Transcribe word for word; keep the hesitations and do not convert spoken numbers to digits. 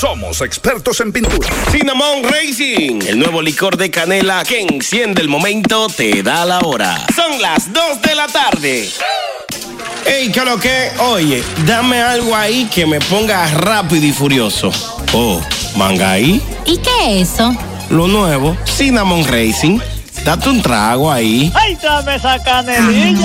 Somos expertos en pintura. Cinnamon Racing, el nuevo licor de canela que enciende el momento, te da la hora. Son las dos de la tarde. Ey, ¿qué lo que? Oye, dame algo ahí que me ponga rápido y furioso. Oh, ¿Mangaí? ¿Y qué es eso? Lo nuevo, Cinnamon Racing. Date un trago ahí. ¡Ay, dame esa canelilla!